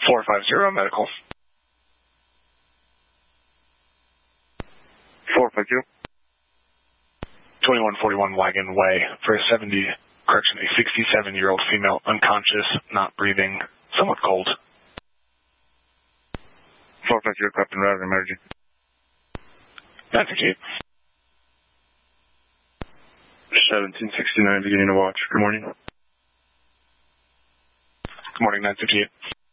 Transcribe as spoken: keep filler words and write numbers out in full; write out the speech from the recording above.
four five zero, medical. four five zero. twenty-one forty-one Wagon Way for a seventy, correction, a sixty-seven-year-old female, unconscious, not breathing, somewhat cold. four five zero, Captain Router, emergency. nine fifty-eight. seventeen sixty-nine, beginning to watch. Good morning. Good morning, nine fifty-eight.